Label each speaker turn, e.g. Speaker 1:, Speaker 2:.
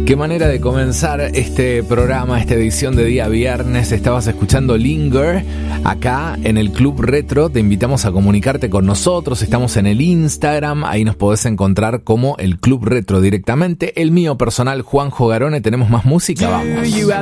Speaker 1: Qué manera de comenzar este programa, esta edición de día viernes. Estabas escuchando Linger acá en el Club Retro. Te invitamos a comunicarte con nosotros. Estamos en el Instagram, ahí nos podés encontrar como el Club Retro directamente. El mío personal, Juanjo Garone. ¿Tenemos más música? Vamos.